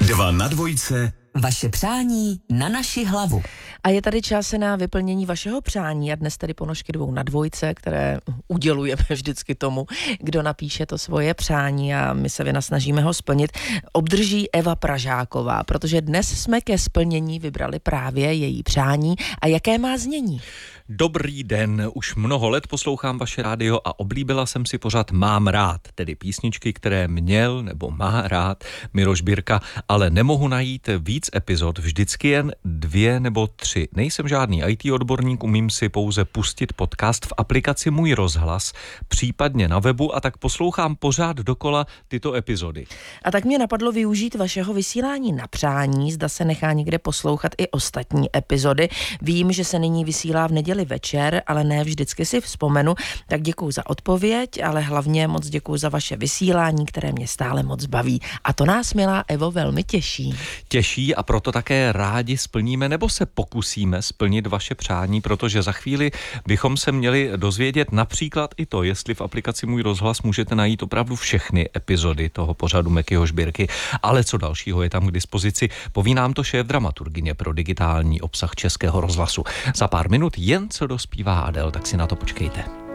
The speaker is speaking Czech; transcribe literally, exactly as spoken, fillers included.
Dva na dvojce. Vaše přání na naši hlavu. A je tady čas na vyplnění vašeho přání a dnes tedy ponožky dvou na dvojce, které udělujeme vždycky tomu, kdo napíše to svoje přání a my se vynasnažíme ho splnit, obdrží Eva Pražáková, protože dnes jsme ke splnění vybrali právě její přání. A jaké má znění? Dobrý den, už mnoho let poslouchám vaše rádio a oblíbila jsem si pořad Mám rád, tedy písničky, které měl nebo má rád Miroš Birka, ale nemohu najít víc epizod, vždycky jen dvě nebo tři. Nejsem žádný í té odborník, umím si pouze pustit podcast v aplikaci Můj rozhlas, případně na webu a tak poslouchám pořád dokola tyto epizody. A tak mě napadlo využít vašeho vysílání na přání, zda se nechá někde poslouchat i ostatní epizody. Vím, že se nyní vysílá v neděli večer, ale ne vždycky si vzpomenu, tak děkuju za odpověď, ale hlavně moc děkuju za vaše vysílání, které mě stále moc baví. A to nás, milá Evo, velmi těší. Těší a proto také rádi splníme nebo se pokusíme splnit vaše přání, protože za chvíli bychom se měli dozvědět například i to, jestli v aplikaci Můj rozhlas můžete najít opravdu všechny epizody toho pořadu Mekyho Žbírky, ale co dalšího je tam k dispozici, poví nám to šéf dramaturgyně pro digitální obsah Českého rozhlasu. Za pár minut jen co dospívá Adele, tak si na to počkejte.